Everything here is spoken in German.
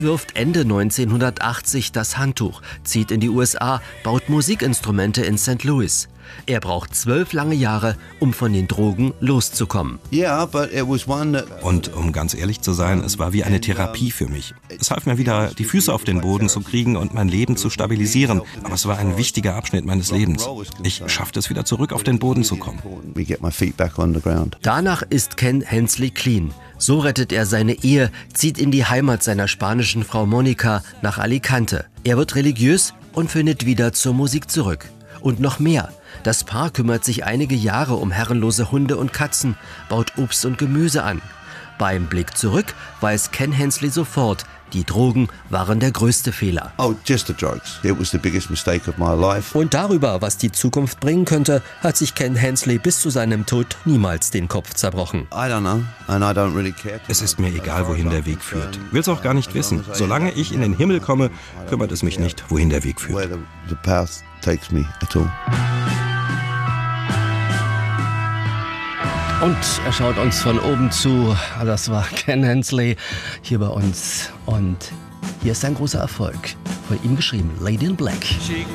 Wirft Ende 1980 das Handtuch, zieht in die USA, baut Musikinstrumente in St. Louis. Er braucht 12 lange Jahre, um von den Drogen loszukommen. Und um ganz ehrlich zu sein, es war wie eine Therapie für mich. Es half mir wieder, die Füße auf den Boden zu kriegen und mein Leben zu stabilisieren. Aber es war ein wichtiger Abschnitt meines Lebens. Ich schaffte es wieder zurück auf den Boden zu kommen. Danach ist Ken Hensley clean. So rettet er seine Ehe, zieht in die Heimat seiner spanischen Frau Monica nach Alicante. Er wird religiös und findet wieder zur Musik zurück. Und noch mehr. Das Paar kümmert sich einige Jahre um herrenlose Hunde und Katzen, baut Obst und Gemüse an. Beim Blick zurück weiß Ken Hensley sofort, die Drogen waren der größte Fehler. Und darüber, was die Zukunft bringen könnte, hat sich Ken Hensley bis zu seinem Tod niemals den Kopf zerbrochen. Es ist mir egal, wohin der Weg führt. Will's auch gar nicht wissen. Solange ich in den Himmel komme, kümmert es mich nicht, wohin der Weg führt. Und er schaut uns von oben zu. Das war Ken Hensley hier bei uns. Und hier ist ein großer Erfolg. Von ihm geschrieben, Lady in Black.